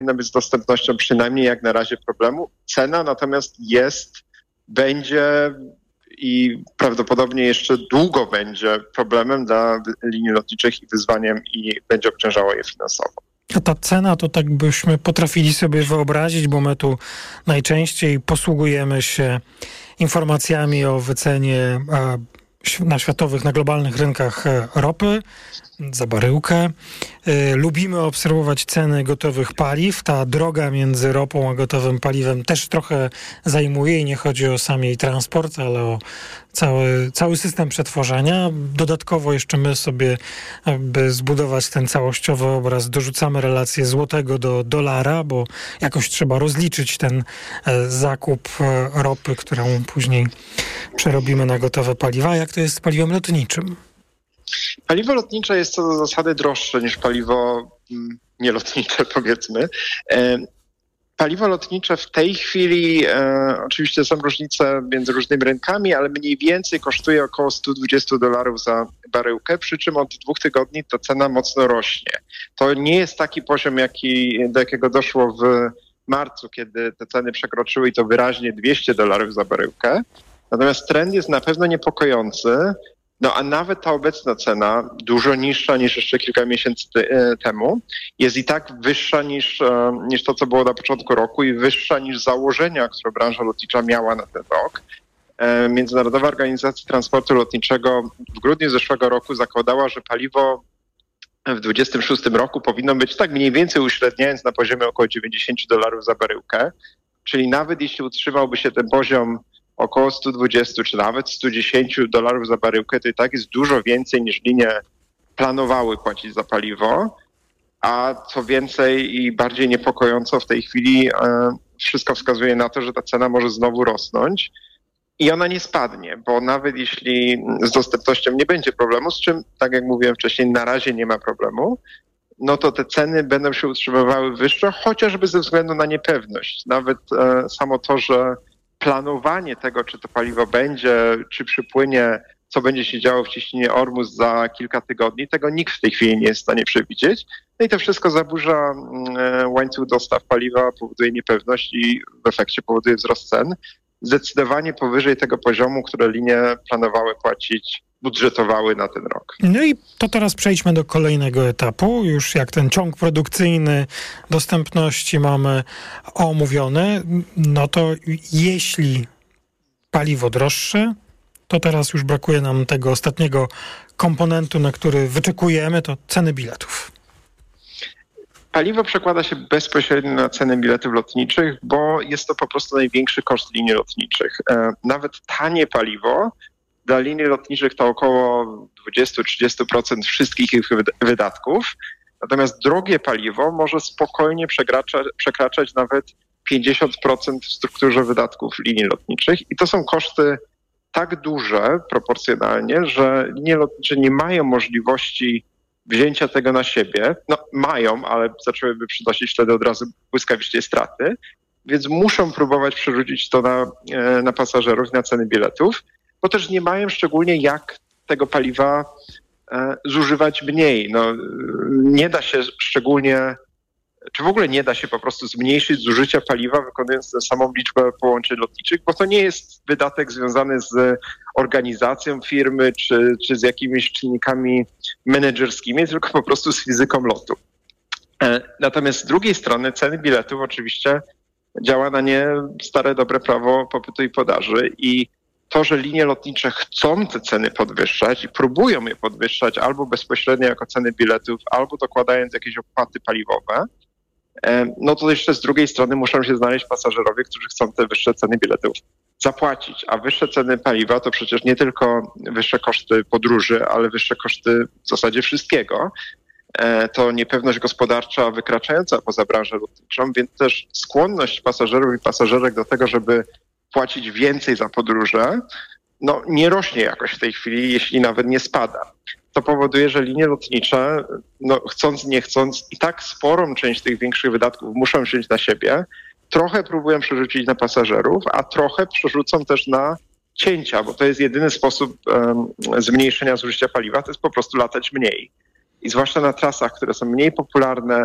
być z dostępnością przynajmniej jak na razie problemu. Cena natomiast będzie i prawdopodobnie jeszcze długo będzie problemem dla linii lotniczych i wyzwaniem i będzie obciążało je finansowo. A ta cena to tak byśmy potrafili sobie wyobrazić, bo my tu najczęściej posługujemy się informacjami o wycenie na globalnych rynkach ropy za baryłkę. Lubimy obserwować ceny gotowych paliw. Ta droga między ropą a gotowym paliwem też trochę zajmuje i nie chodzi o sam jej transport, ale o cały system przetworzenia. Dodatkowo jeszcze my sobie, by zbudować ten całościowy obraz, dorzucamy relację złotego do dolara, bo jakoś trzeba rozliczyć ten zakup ropy, którą później przerobimy na gotowe paliwa. Jak to jest z paliwem lotniczym? Paliwo lotnicze jest co do zasady droższe niż paliwo nielotnicze, powiedzmy. Paliwo lotnicze w tej chwili, oczywiście są różnice między różnymi rynkami, ale mniej więcej kosztuje około $120 za baryłkę, przy czym od 2 tygodni ta cena mocno rośnie. To nie jest taki poziom, do jakiego doszło w marcu, kiedy te ceny przekroczyły i to wyraźnie $200 za baryłkę. Natomiast trend jest na pewno niepokojący. No a nawet ta obecna cena, dużo niższa niż jeszcze kilka miesięcy temu, jest i tak wyższa niż to, co było na początku roku i wyższa niż założenia, które branża lotnicza miała na ten rok. Międzynarodowa Organizacja Transportu Lotniczego w grudniu zeszłego roku zakładała, że paliwo w 2026 roku powinno być tak mniej więcej uśredniając na poziomie około $90 za baryłkę. Czyli nawet jeśli utrzymałby się ten poziom około 120 czy nawet $110 za baryłkę, to i tak jest dużo więcej niż linie planowały płacić za paliwo, a co więcej i bardziej niepokojąco w tej chwili wszystko wskazuje na to, że ta cena może znowu rosnąć i ona nie spadnie, bo nawet jeśli z dostępnością nie będzie problemu, z czym, tak jak mówiłem wcześniej, na razie nie ma problemu, no to te ceny będą się utrzymywały wyższe, chociażby ze względu na niepewność. Nawet samo to, że planowanie tego, czy to paliwo będzie, czy przypłynie, co będzie się działo w cieśninie Ormus za kilka tygodni, tego nikt w tej chwili nie jest w stanie przewidzieć. No i to wszystko zaburza łańcuch dostaw paliwa, powoduje niepewność i w efekcie powoduje wzrost cen. Zdecydowanie powyżej tego poziomu, które linie planowały płacić, budżetowały na ten rok. No i to teraz przejdźmy do kolejnego etapu. Już jak ten ciąg produkcyjny dostępności mamy omówiony, no to jeśli paliwo droższe, to teraz już brakuje nam tego ostatniego komponentu, na który wyczekujemy, to ceny biletów. Paliwo przekłada się bezpośrednio na ceny biletów lotniczych, bo jest to po prostu największy koszt linii lotniczych. Nawet tanie paliwo dla linii lotniczych to około 20-30% wszystkich ich wydatków. Natomiast drogie paliwo może spokojnie przekraczać nawet 50% w strukturze wydatków linii lotniczych. I to są koszty tak duże proporcjonalnie, że linie lotnicze nie mają możliwości wzięcia tego na siebie. No mają, ale zaczęłyby przynosić wtedy od razu błyskawicznie straty. Więc muszą próbować przerzucić to na pasażerów, na ceny biletów, bo też nie mają szczególnie jak tego paliwa zużywać mniej. No, nie da się szczególnie, czy w ogóle nie da się po prostu zmniejszyć zużycia paliwa, wykonując tę samą liczbę połączeń lotniczych, bo to nie jest wydatek związany z organizacją firmy czy z jakimiś czynnikami menedżerskimi, tylko po prostu z fizyką lotu. Natomiast z drugiej strony ceny biletów oczywiście działa na nie stare dobre prawo popytu i podaży i to, że linie lotnicze chcą te ceny podwyższać i próbują je podwyższać albo bezpośrednio jako ceny biletów, albo dokładając jakieś opłaty paliwowe, no to jeszcze z drugiej strony muszą się znaleźć pasażerowie, którzy chcą te wyższe ceny biletów zapłacić. A wyższe ceny paliwa to przecież nie tylko wyższe koszty podróży, ale wyższe koszty w zasadzie wszystkiego. To niepewność gospodarcza wykraczająca poza branżę lotniczą, więc też skłonność pasażerów i pasażerek do tego, żeby płacić więcej za podróże, no nie rośnie jakoś w tej chwili, jeśli nawet nie spada. To powoduje, że linie lotnicze, no chcąc nie chcąc, i tak sporą część tych większych wydatków muszą wziąć na siebie, trochę próbują przerzucić na pasażerów, a trochę przerzucą też na cięcia, bo to jest jedyny sposób zmniejszenia zużycia paliwa, to jest po prostu latać mniej. I zwłaszcza na trasach, które są mniej popularne,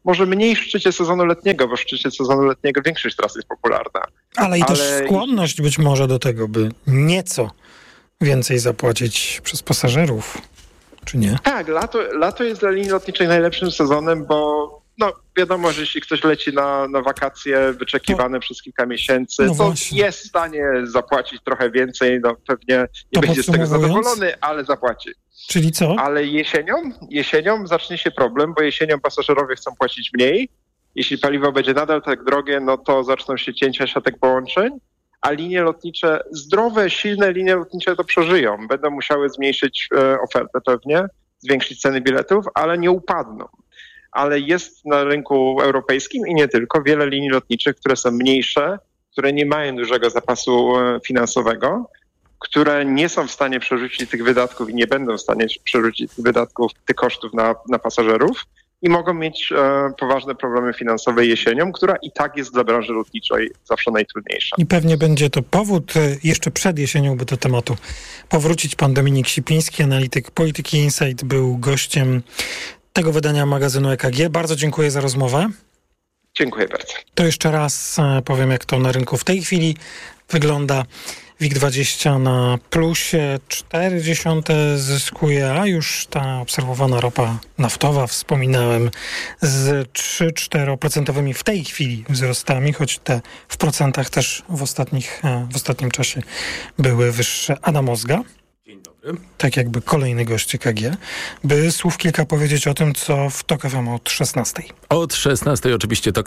Może mniej w szczycie sezonu letniego, bo w szczycie sezonu letniego większość tras jest popularna. Ale też skłonność być może do tego, by nieco więcej zapłacić przez pasażerów, czy nie? Tak, lato jest dla linii lotniczej najlepszym sezonem, bo wiadomo, że jeśli ktoś leci na wakacje wyczekiwane przez kilka miesięcy, to jest w stanie zapłacić trochę więcej, pewnie nie będzie z tego zadowolony, ale zapłaci. Czyli co? Ale jesienią zacznie się problem, bo jesienią pasażerowie chcą płacić mniej. Jeśli paliwo będzie nadal tak drogie, to zaczną się cięcia siatek połączeń, a linie lotnicze, zdrowe, silne linie lotnicze to przeżyją. Będą musiały zmniejszyć ofertę pewnie, zwiększyć ceny biletów, ale nie upadną. Ale jest na rynku europejskim i nie tylko wiele linii lotniczych, które są mniejsze, które nie mają dużego zapasu finansowego, które nie są w stanie przerzucić tych wydatków i nie będą w stanie przerzucić tych wydatków, tych kosztów na pasażerów i mogą mieć poważne problemy finansowe jesienią, która i tak jest dla branży lotniczej zawsze najtrudniejsza. I pewnie będzie to powód jeszcze przed jesienią, by do tematu powrócić. Pan Dominik Sipiński, analityk Polityki Insight, był gościem tego wydania magazynu EKG. Bardzo dziękuję za rozmowę. Dziękuję bardzo. To jeszcze raz powiem, jak to na rynku w tej chwili wygląda. WIG20 na plusie 0,4 zyskuje, a już ta obserwowana ropa naftowa, wspominałem, z 3-4% w tej chwili wzrostami, choć te w procentach też w ostatnim czasie były wyższe. Adam Ozga. Dzień dobry. Tak jakby kolejny gość EKG, by słów kilka powiedzieć o tym, co w TOK FM od 16. Od 16 oczywiście TOK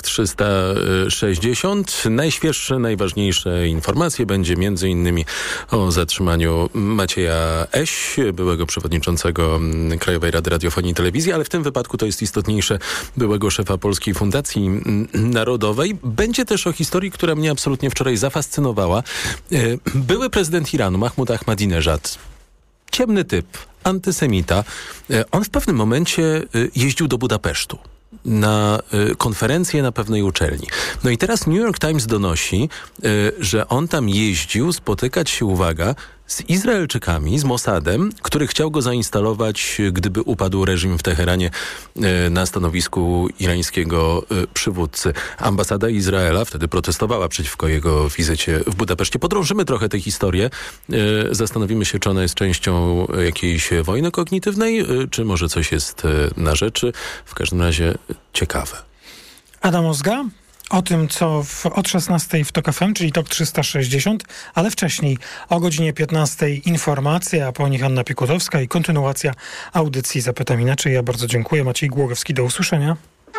360. Najświeższe, najważniejsze informacje będzie m.in. o zatrzymaniu Macieja Eś, byłego przewodniczącego Krajowej Rady Radiofonii i Telewizji, ale w tym wypadku to jest istotniejsze, byłego szefa Polskiej Fundacji Narodowej. Będzie też o historii, która mnie absolutnie wczoraj zafascynowała. Były prezydent Iranu, Mahmud Ahmadinejad, ciemny typ, antysemita. On w pewnym momencie jeździł do Budapesztu na konferencję na pewnej uczelni. No i teraz New York Times donosi, że on tam jeździł spotykać się, uwaga, z Izraelczykami, z Mossadem, który chciał go zainstalować, gdyby upadł reżim w Teheranie na stanowisku irańskiego przywódcy. Ambasada Izraela wtedy protestowała przeciwko jego wizycie w Budapeszcie. Podrążymy trochę tę historię. Zastanowimy się, czy ona jest częścią jakiejś wojny kognitywnej, czy może coś jest na rzeczy. W każdym razie ciekawe. Adam Ozga o tym, co od 16 w TOK FM, czyli TOK 360, ale wcześniej o godzinie 15 informacje, a po nich Anna Piekutowska i kontynuacja audycji Zapytam Inaczej. Ja bardzo dziękuję. Maciej Głogowski, do usłyszenia.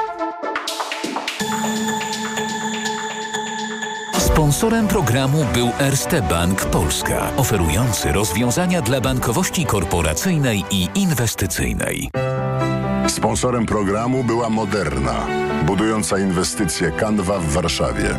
Sponsorem programu był Erste Bank Polska, oferujący rozwiązania dla bankowości korporacyjnej i inwestycyjnej. Sponsorem programu była Moderna, budująca inwestycje Canva w Warszawie.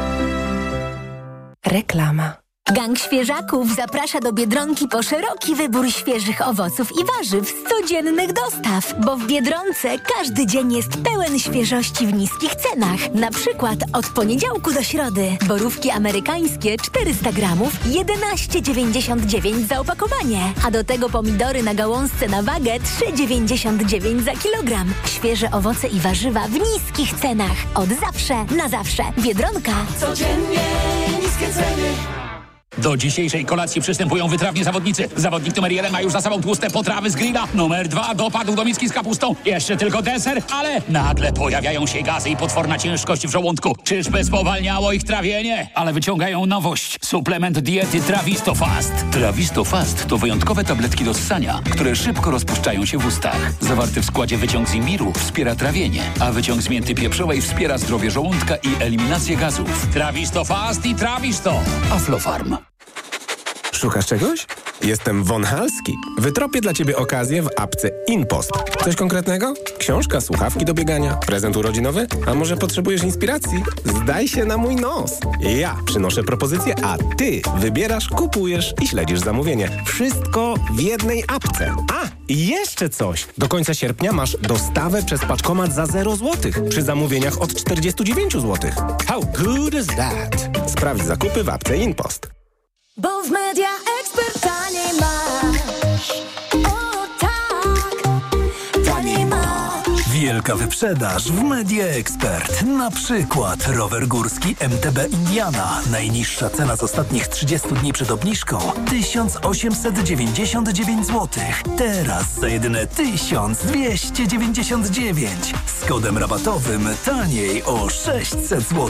Reklama. Gang Świeżaków zaprasza do Biedronki po szeroki wybór świeżych owoców i warzyw z codziennych dostaw, bo w Biedronce każdy dzień jest pełen świeżości w niskich cenach. Na przykład od poniedziałku do środy borówki amerykańskie 400 gramów 11,99 za opakowanie, a do tego pomidory na gałązce na wagę 3,99 za kilogram. Świeże owoce i warzywa w niskich cenach. Od zawsze na zawsze. Biedronka. Codziennie niskie ceny. Do dzisiejszej kolacji przystępują wytrawni zawodnicy. Zawodnik numer 1 ma już za sobą tłuste potrawy z grilla. Numer 2 dopadł do miski z kapustą. Jeszcze tylko deser, ale nagle pojawiają się gazy i potworna ciężkość w żołądku. Czyżby spowalniało ich trawienie? Ale wyciągają nowość. Suplement diety Trawisto Fast. Trawisto Fast to wyjątkowe tabletki do ssania, które szybko rozpuszczają się w ustach. Zawarty w składzie wyciąg z imbiru wspiera trawienie, a wyciąg z mięty pieprzowej wspiera zdrowie żołądka i eliminację gazów. Trawisto Fast i Trawisto. Aflofarm. Szukasz czegoś? Jestem Von Halski. Wytropię dla Ciebie okazję w apce InPost. Coś konkretnego? Książka, słuchawki do biegania, prezent urodzinowy? A może potrzebujesz inspiracji? Zdaj się na mój nos. Ja przynoszę propozycję, a Ty wybierasz, kupujesz i śledzisz zamówienie. Wszystko w jednej apce. A, i jeszcze coś. Do końca sierpnia masz dostawę przez paczkomat za 0 zł przy zamówieniach od 49 zł. How good is that? Sprawdź zakupy w apce InPost. Bo w Media Expert taniej masz. O tak, taniej masz. Wielka wyprzedaż w Media Expert. Na przykład rower górski MTB Indiana. Najniższa cena z ostatnich 30 dni przed obniżką 1899 zł. Teraz za jedyne 1299. Z kodem rabatowym taniej o 600 zł.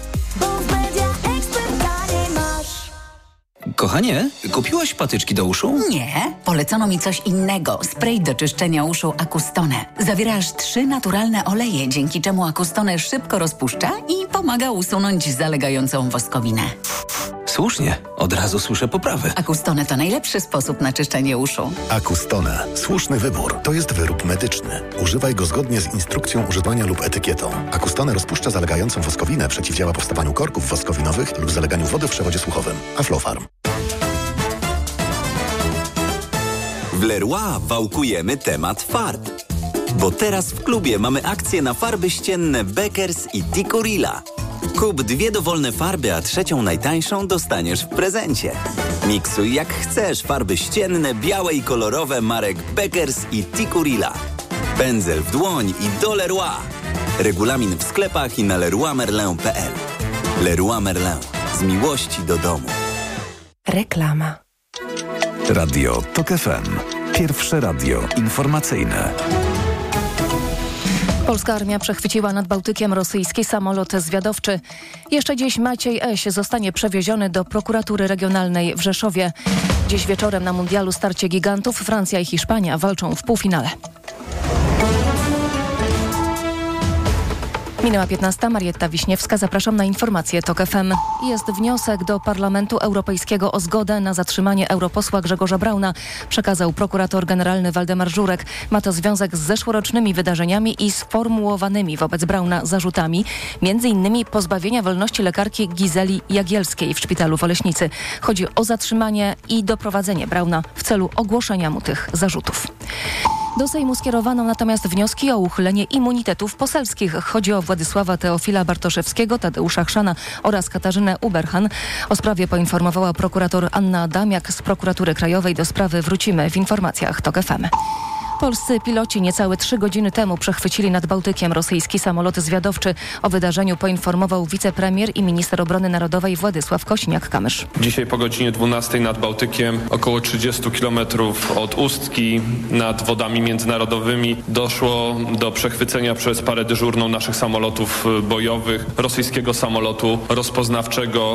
Kochanie, kupiłaś patyczki do uszu? Nie, polecono mi coś innego. Spray do czyszczenia uszu Acustone. Zawiera aż 3 naturalne oleje, dzięki czemu Acustone szybko rozpuszcza i pomaga usunąć zalegającą woskowinę. Słusznie, od razu słyszę poprawy. Acustone to najlepszy sposób na czyszczenie uszu. Acustone. Słuszny wybór. To jest wyrób medyczny. Używaj go zgodnie z instrukcją używania lub etykietą. Acustone rozpuszcza zalegającą woskowinę, przeciwdziała powstawaniu korków woskowinowych lub zaleganiu wody w przewodzie słuchowym. Aflofarm. W Leroy wałkujemy temat farb. Bo teraz w klubie mamy akcję na farby ścienne Beckers i Tikurila. Kup 2 dowolne farby, a 3 najtańszą dostaniesz w prezencie. Miksuj jak chcesz farby ścienne, białe i kolorowe marek Beckers i Tikurila. Pędzel w dłoń i do Leroy. Regulamin w sklepach i na leroymerlin.pl. Leroy Merlin. Z miłości do domu. Reklama. Radio TOK FM. Pierwsze radio informacyjne. Polska armia przechwyciła nad Bałtykiem rosyjski samolot zwiadowczy. Jeszcze dziś Maciej Eś zostanie przewieziony do prokuratury regionalnej w Rzeszowie. Dziś wieczorem na mundialu starcie gigantów Francja i Hiszpania walczą w półfinale. Minęła 15. Marietta Wiśniewska. Zapraszam na informacje TOK FM. Jest wniosek do Parlamentu Europejskiego o zgodę na zatrzymanie europosła Grzegorza Brauna, przekazał prokurator generalny Waldemar Żurek. Ma to związek z zeszłorocznymi wydarzeniami i sformułowanymi wobec Brauna zarzutami, m.in. pozbawienia wolności lekarki Gizeli Jagielskiej w szpitalu w Oleśnicy. Chodzi o zatrzymanie i doprowadzenie Brauna w celu ogłoszenia mu tych zarzutów. Do Sejmu skierowano natomiast wnioski o uchylenie immunitetów poselskich. Chodzi o Władysława Teofila Bartoszewskiego, Tadeusza Chrzana oraz Katarzynę Uberhan. O sprawie poinformowała prokurator Anna Adamiak z Prokuratury Krajowej. Do sprawy wrócimy w informacjach TOK FM. Polscy piloci niecałe 3 godziny temu przechwycili nad Bałtykiem rosyjski samolot zwiadowczy. O wydarzeniu poinformował wicepremier i minister obrony narodowej Władysław Kosiniak-Kamysz. Dzisiaj po godzinie 12 nad Bałtykiem, około 30 km od Ustki, nad wodami międzynarodowymi, doszło do przechwycenia przez parę dyżurną naszych samolotów bojowych rosyjskiego samolotu rozpoznawczego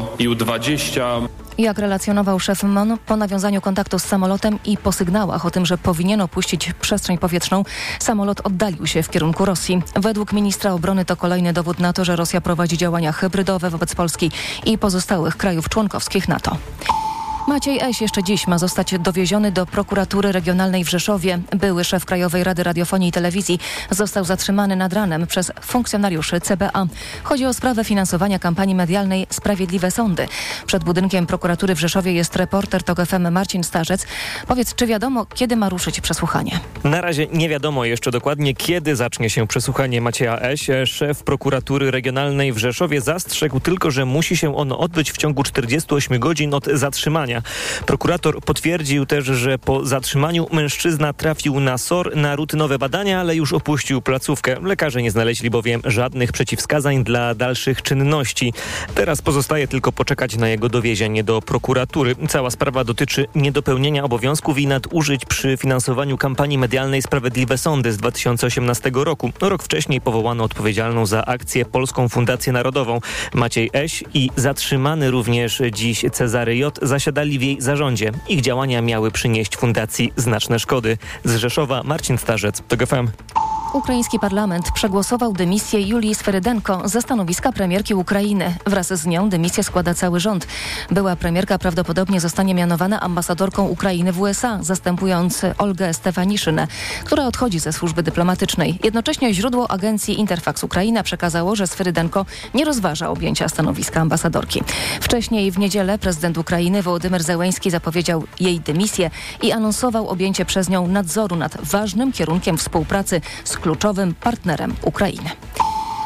IL-20. Jak relacjonował szef MON, po nawiązaniu kontaktu z samolotem i po sygnałach o tym, że powinien opuścić przestrzeń powietrzną, samolot oddalił się w kierunku Rosji. Według ministra obrony to kolejny dowód na to, że Rosja prowadzi działania hybrydowe wobec Polski i pozostałych krajów członkowskich NATO. Maciej Eś jeszcze dziś ma zostać dowieziony do prokuratury regionalnej w Rzeszowie. Były szef Krajowej Rady Radiofonii i Telewizji został zatrzymany nad ranem przez funkcjonariuszy CBA. Chodzi o sprawę finansowania kampanii medialnej Sprawiedliwe Sądy. Przed budynkiem prokuratury w Rzeszowie jest reporter TOK FM Marcin Starzec. Powiedz, czy wiadomo, kiedy ma ruszyć przesłuchanie? Na razie nie wiadomo jeszcze dokładnie, kiedy zacznie się przesłuchanie Macieja Eś. Szef prokuratury regionalnej w Rzeszowie zastrzegł tylko, że musi się ono odbyć w ciągu 48 godzin od zatrzymania. Prokurator potwierdził też, że po zatrzymaniu mężczyzna trafił na SOR na rutynowe badania, ale już opuścił placówkę. Lekarze nie znaleźli bowiem żadnych przeciwwskazań dla dalszych czynności. Teraz pozostaje tylko poczekać na jego dowiezienie do prokuratury. Cała sprawa dotyczy niedopełnienia obowiązków i nadużyć przy finansowaniu kampanii medialnej Sprawiedliwe Sądy z 2018 roku. Rok wcześniej powołano odpowiedzialną za akcję Polską Fundację Narodową. Maciej Eś i zatrzymany również dziś Cezary J. zasiadali w jej zarządzie. Ich działania miały przynieść fundacji znaczne szkody. Z Rzeszowa Marcin Starzec, TOK FM. Ukraiński parlament przegłosował dymisję Julii Sferydenko ze stanowiska premierki Ukrainy. Wraz z nią dymisję składa cały rząd. Była premierka prawdopodobnie zostanie mianowana ambasadorką Ukrainy w USA, zastępując Olgę Stefaniszynę, która odchodzi ze służby dyplomatycznej. Jednocześnie źródło agencji Interfax Ukraina przekazało, że Sferydenko nie rozważa objęcia stanowiska ambasadorki. Wcześniej w niedzielę prezydent Ukrainy Wołodymyr Zełenski zapowiedział jej dymisję i anonsował objęcie przez nią nadzoru nad ważnym kierunkiem współpracy z kluczowym partnerem Ukrainy.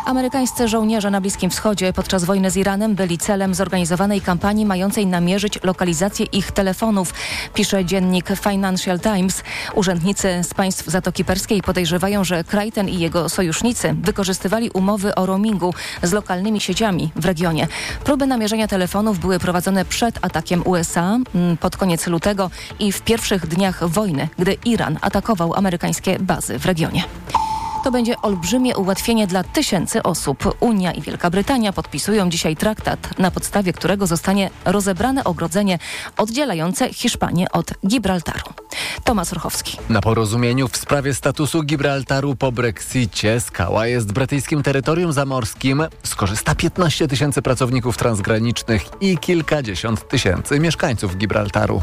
Amerykańscy żołnierze na Bliskim Wschodzie podczas wojny z Iranem byli celem zorganizowanej kampanii mającej namierzyć lokalizację ich telefonów, pisze dziennik Financial Times. Urzędnicy z państw Zatoki Perskiej podejrzewają, że kraj ten i jego sojusznicy wykorzystywali umowy o roamingu z lokalnymi sieciami w regionie. Próby namierzenia telefonów były prowadzone przed atakiem USA pod koniec lutego i w pierwszych dniach wojny, gdy Iran atakował amerykańskie bazy w regionie. To będzie olbrzymie ułatwienie dla tysięcy osób. Unia i Wielka Brytania podpisują dzisiaj traktat, na podstawie którego zostanie rozebrane ogrodzenie oddzielające Hiszpanię od Gibraltaru. Tomasz Orchowski. Na porozumieniu w sprawie statusu Gibraltaru po Brexicie skała jest brytyjskim terytorium zamorskim. Skorzysta 15 tysięcy pracowników transgranicznych i kilkadziesiąt tysięcy mieszkańców Gibraltaru.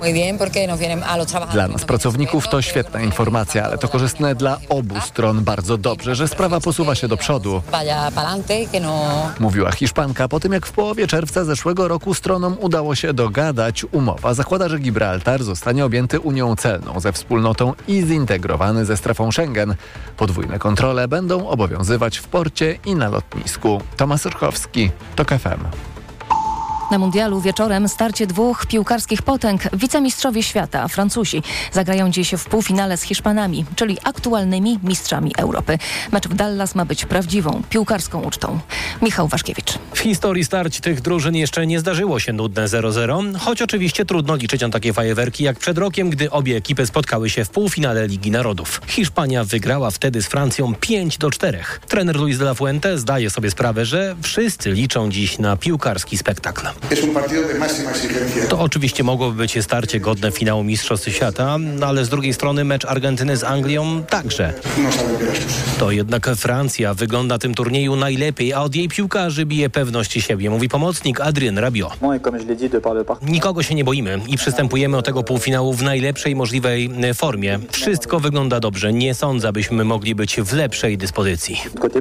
Dla nas, pracowników, to świetna informacja, ale to korzystne dla obu stron. Bardzo dobrze, że sprawa posuwa się do przodu, mówiła Hiszpanka po tym, jak w połowie czerwca zeszłego roku stronom udało się dogadać. Umowa zakłada, że Gibraltar zostanie objęty Unią Celną ze wspólnotą i zintegrowany ze strefą Schengen. Podwójne kontrole będą obowiązywać w porcie i na lotnisku. Tomasz Orchowski, TOK FM. Na mundialu wieczorem starcie dwóch piłkarskich potęg. Wicemistrzowie świata, Francuzi, zagrają dziś w półfinale z Hiszpanami, czyli aktualnymi mistrzami Europy. Mecz w Dallas ma być prawdziwą piłkarską ucztą. Michał Waszkiewicz. W historii starć tych drużyn jeszcze nie zdarzyło się nudne 0-0, choć oczywiście trudno liczyć na takie fajerwerki jak przed rokiem, gdy obie ekipy spotkały się w półfinale Ligi Narodów. Hiszpania wygrała wtedy z Francją 5-4. Trener Luis de la Fuente zdaje sobie sprawę, że wszyscy liczą dziś na piłkarski spektakl. To oczywiście mogłoby być starcie godne finału Mistrzostw Świata, ale z drugiej strony mecz Argentyny z Anglią także. To jednak Francja wygląda na tym turnieju najlepiej, a od jej piłkarzy bije pewność siebie, mówi pomocnik Adrien Rabiot. Nikogo się nie boimy i przystępujemy do tego półfinału w najlepszej możliwej formie. Wszystko wygląda dobrze. Nie sądzę, byśmy mogli być w lepszej dyspozycji.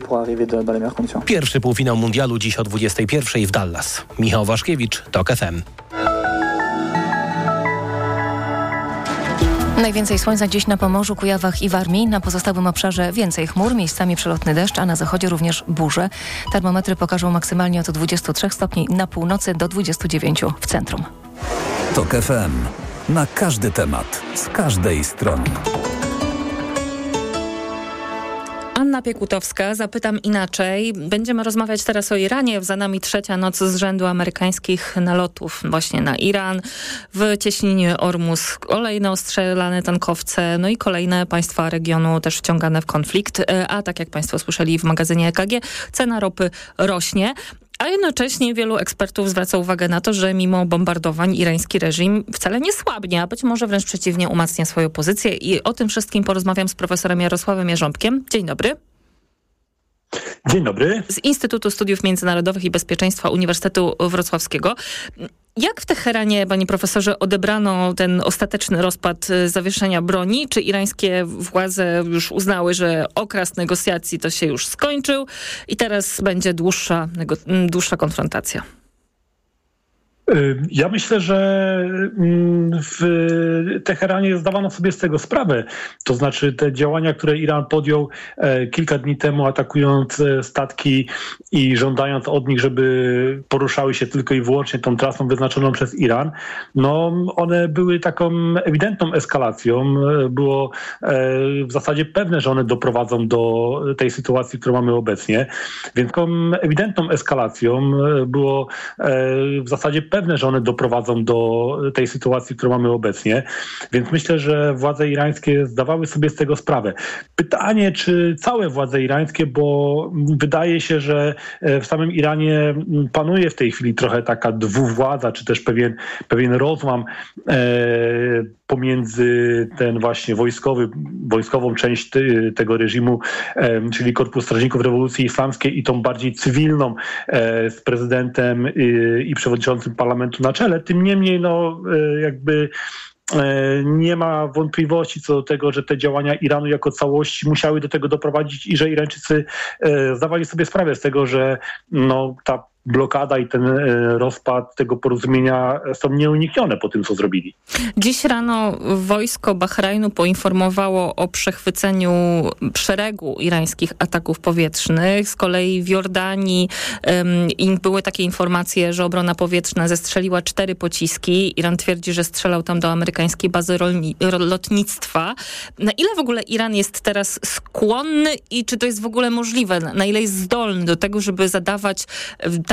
Pierwszy półfinał mundialu dziś o 21:00 w Dallas. Michał Waszkiewicz, TOK FM. Najwięcej słońca dziś na Pomorzu, Kujawach i Warmii. Na pozostałym obszarze więcej chmur, miejscami przelotny deszcz, a na zachodzie również burze. Termometry pokażą maksymalnie od 23 stopni na północy do 29 w centrum. TOK FM. Na każdy temat, z każdej strony. Anna Piekutowska, zapytam inaczej. Będziemy rozmawiać teraz o Iranie. Za nami trzecia noc z rzędu amerykańskich nalotów właśnie na Iran. W cieśninie Ormus kolejne ostrzelane tankowce, no i kolejne państwa regionu też wciągane w konflikt. A tak jak państwo słyszeli w magazynie EKG, cena ropy rośnie. A jednocześnie wielu ekspertów zwraca uwagę na to, że mimo bombardowań irański reżim wcale nie słabnie, a być może wręcz przeciwnie umacnia swoją pozycję. I o tym wszystkim porozmawiam z profesorem Jarosławem Jarząbkiem. Dzień dobry. Dzień dobry. Z Instytutu Studiów Międzynarodowych i Bezpieczeństwa Uniwersytetu Wrocławskiego. Jak w Teheranie, panie profesorze, odebrano ten ostateczny rozpad zawieszenia broni? Czy irańskie władze już uznały, że okres negocjacji to się już skończył i teraz będzie dłuższa konfrontacja? Ja myślę, że w Teheranie zdawano sobie z tego sprawę. To znaczy te działania, które Iran podjął kilka dni temu, atakując statki i żądając od nich, żeby poruszały się tylko i wyłącznie tą trasą wyznaczoną przez Iran, no one były taką ewidentną eskalacją. Było w zasadzie pewne, że one doprowadzą do tej sytuacji, którą mamy obecnie. Więc taką ewidentną eskalacją było w zasadzie pewne, że one doprowadzą do tej sytuacji, którą mamy obecnie. Więc myślę, że władze irańskie zdawały sobie z tego sprawę. Pytanie, czy całe władze irańskie, bo wydaje się, że w samym Iranie panuje w tej chwili trochę taka dwuwładza, czy też pewien rozłam pomiędzy ten właśnie wojskową część tego reżimu, czyli Korpus Strażników Rewolucji Islamskiej i tą bardziej cywilną z prezydentem i przewodniczącym parlamentu na czele. Tym niemniej jakby nie ma wątpliwości co do tego, że te działania Iranu jako całości musiały do tego doprowadzić i że Irańczycy zdawali sobie sprawę z tego, że ta blokada i ten rozpad tego porozumienia są nieuniknione po tym, co zrobili. Dziś rano wojsko Bahrajnu poinformowało o przechwyceniu szeregu irańskich ataków powietrznych. Z kolei w Jordanii były takie informacje, że obrona powietrzna zestrzeliła 4 pociski. Iran twierdzi, że strzelał tam do amerykańskiej bazy lotnictwa. Na ile w ogóle Iran jest teraz skłonny i czy to jest w ogóle możliwe? Na ile jest zdolny do tego, żeby zadawać